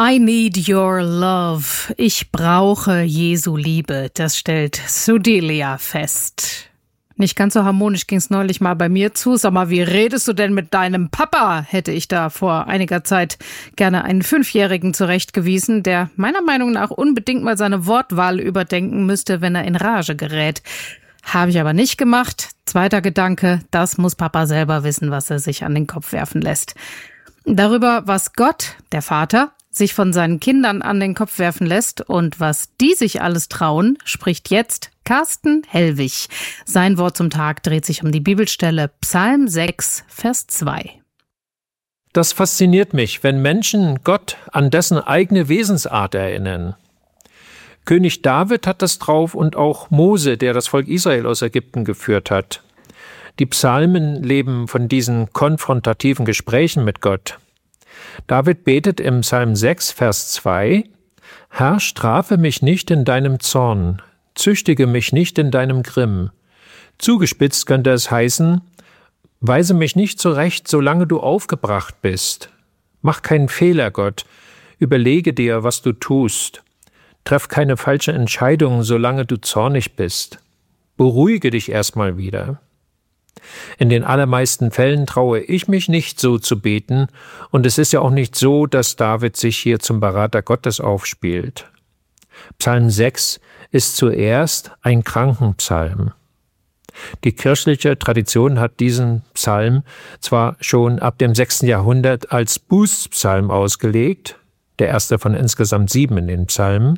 I need your love. Ich brauche Jesu Liebe. Das stellt Sudelia fest. Nicht ganz so harmonisch ging's neulich mal bei mir zu. Sag mal, wie redest du denn mit deinem Papa? Hätte ich da vor einiger Zeit gerne einen 5-Jährigen zurechtgewiesen, der meiner Meinung nach unbedingt mal seine Wortwahl überdenken müsste, wenn er in Rage gerät. Habe ich aber nicht gemacht. Zweiter Gedanke, das muss Papa selber wissen, was er sich an den Kopf werfen lässt. Darüber, was Gott, der Vater, sich von seinen Kindern an den Kopf werfen lässt und was die sich alles trauen, spricht jetzt Carsten Hellwig. Sein Wort zum Tag dreht sich um die Bibelstelle Psalm 6, Vers 2. Das fasziniert mich, wenn Menschen Gott an dessen eigene Wesensart erinnern. König David hat das drauf und auch Mose, der das Volk Israel aus Ägypten geführt hat. Die Psalmen leben von diesen konfrontativen Gesprächen mit Gott. David betet im Psalm 6, Vers 2, Herr, strafe mich nicht in deinem Zorn, züchtige mich nicht in deinem Grimm. Zugespitzt könnte es heißen, weise mich nicht zurecht, solange du aufgebracht bist. Mach keinen Fehler, Gott, überlege dir, was du tust. Treff keine falsche Entscheidung, solange du zornig bist. Beruhige dich erstmal wieder. In den allermeisten Fällen traue ich mich nicht so zu beten, und es ist ja auch nicht so, dass David sich hier zum Berater Gottes aufspielt. Psalm 6 ist zuerst ein Krankenpsalm. Die kirchliche Tradition hat diesen Psalm zwar schon ab dem 6. Jahrhundert als Bußpsalm ausgelegt, der erste von insgesamt 7 in den Psalmen.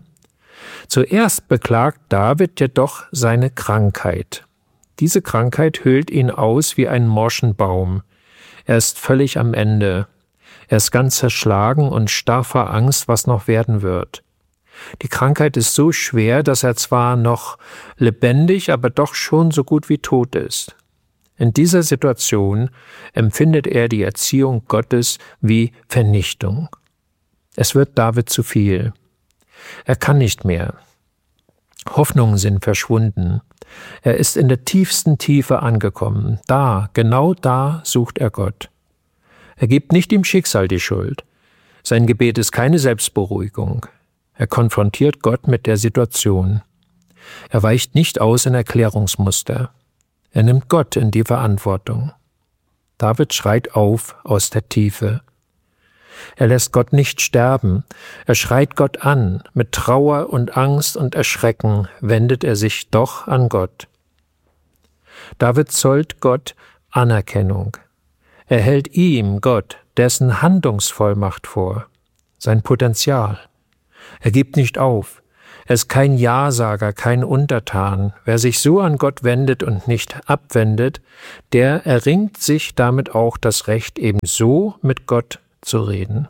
Zuerst beklagt David jedoch seine Krankheit. Diese Krankheit höhlt ihn aus wie einen morschen Baum. Er ist völlig am Ende. Er ist ganz zerschlagen und starr vor Angst, was noch werden wird. Die Krankheit ist so schwer, dass er zwar noch lebendig, aber doch schon so gut wie tot ist. In dieser Situation empfindet er die Erziehung Gottes wie Vernichtung. Es wird David zu viel. Er kann nicht mehr. Hoffnungen sind verschwunden. Er ist in der tiefsten Tiefe angekommen. Da, genau da sucht er Gott. Er gibt nicht dem Schicksal die Schuld. Sein Gebet ist keine Selbstberuhigung. Er konfrontiert Gott mit der Situation. Er weicht nicht aus in Erklärungsmuster. Er nimmt Gott in die Verantwortung. David schreit auf aus der Tiefe. Er lässt Gott nicht sterben. Er schreit Gott an. Mit Trauer und Angst und Erschrecken wendet er sich doch an Gott. David zollt Gott Anerkennung. Er hält ihm, Gott, dessen Handlungsvollmacht vor, sein Potenzial. Er gibt nicht auf. Er ist kein Ja-Sager, kein Untertan. Wer sich so an Gott wendet und nicht abwendet, der erringt sich damit auch das Recht, ebenso mit Gott zu reden.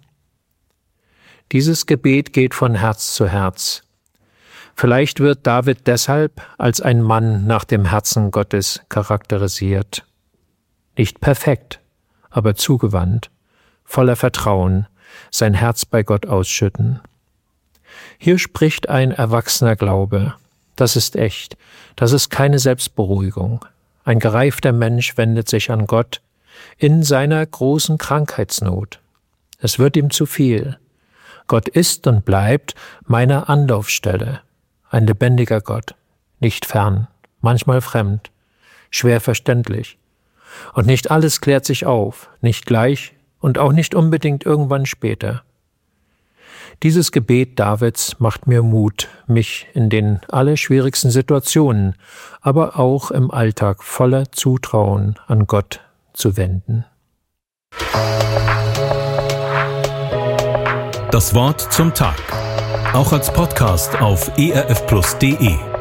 Dieses Gebet geht von Herz zu Herz. Vielleicht wird David deshalb als ein Mann nach dem Herzen Gottes charakterisiert. Nicht perfekt, aber zugewandt, voller Vertrauen, sein Herz bei Gott ausschütten. Hier spricht ein erwachsener Glaube. Das ist echt. Das ist keine Selbstberuhigung. Ein gereifter Mensch wendet sich an Gott in seiner großen Krankheitsnot. Es wird ihm zu viel. Gott ist und bleibt meine Anlaufstelle. Ein lebendiger Gott, nicht fern, manchmal fremd, schwer verständlich. Und nicht alles klärt sich auf, nicht gleich und auch nicht unbedingt irgendwann später. Dieses Gebet Davids macht mir Mut, mich in den allerschwierigsten Situationen, aber auch im Alltag voller Zutrauen an Gott zu wenden. Das Wort zum Tag. Auch als Podcast auf erfplus.de.